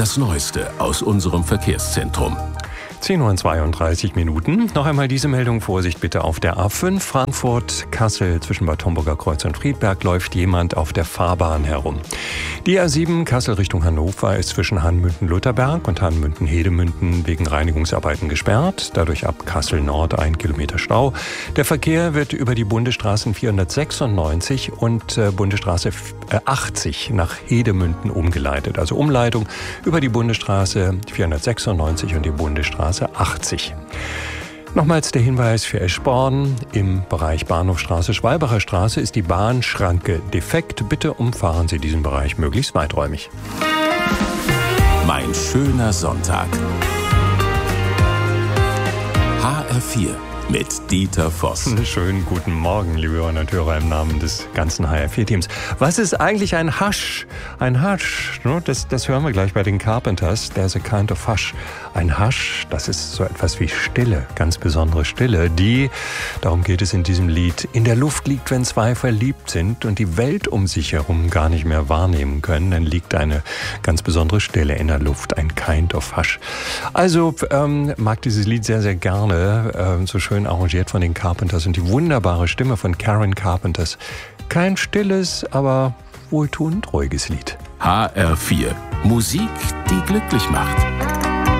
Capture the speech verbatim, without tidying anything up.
Das Neueste aus unserem Verkehrszentrum. zehn Uhr zweiunddreißig Minuten. Noch einmal diese Meldung. Vorsicht bitte auf der A fünf Frankfurt-Kassel. Zwischen Bad Homburger Kreuz und Friedberg läuft jemand auf der Fahrbahn herum. Die A sieben Kassel Richtung Hannover ist zwischen Hanmünden-Lutherberg und Hanmünden-Hedemünden wegen Reinigungsarbeiten gesperrt. Dadurch ab Kassel Nord ein Kilometer Stau. Der Verkehr wird über die Bundesstraßen vierhundertsechsundneunzig und äh, Bundesstraße achtzig nach Hedemünden umgeleitet. Also Umleitung über die Bundesstraße vierhundertsechsundneunzig und die Bundesstraße achtzig. Nochmals der Hinweis für Eschborn. Im Bereich Bahnhofstraße, Schwalbacher Straße ist die Bahnschranke defekt. Bitte umfahren Sie diesen Bereich möglichst weiträumig. Mein schöner Sonntag. H R vier mit Dieter Voss. Schönen guten Morgen, liebe Hörerinnen und Hörer, im Namen des ganzen H R vier Teams. Was ist eigentlich ein Hush? Ein Hush, ne? das, das hören wir gleich bei den Carpenters. There's a kind of hush. Ein Hush, das ist so etwas wie Stille, ganz besondere Stille, die, darum geht es in diesem Lied, in der Luft liegt, wenn zwei verliebt sind und die Welt um sich herum gar nicht mehr wahrnehmen können. Dann liegt eine ganz besondere Stille in der Luft, ein kind of hush. Also ähm, mag dieses Lied sehr, sehr gerne, äh, so schön arrangiert von den Carpenters und die wunderbare Stimme von Karen Carpenters. Kein stilles, aber wohltuend ruhiges Lied. H R vier. Musik, die glücklich macht.